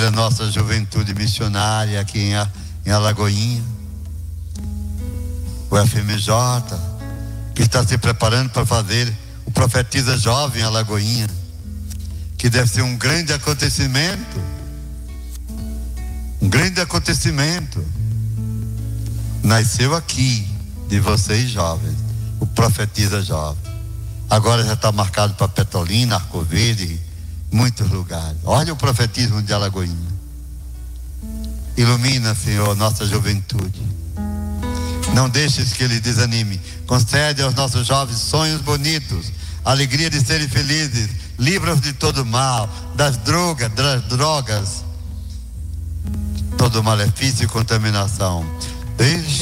pela nossa juventude missionária aqui em Alagoinha, o FMJ, que está se preparando para fazer o Profetiza Jovem em Alagoinha, que deve ser um grande acontecimento. Um grande acontecimento. Nasceu aqui, de vocês jovens, o Profetiza Jovem. Agora já está marcado para Petrolina, Arco Verde, muitos lugares. Olha o profetismo de Alagoinha. Ilumina, Senhor, nossa juventude. Não deixes que ele desanime. Concede aos nossos jovens sonhos bonitos, alegria de serem felizes, livra-os de todo mal, das drogas, todo malefício e contaminação. Deixe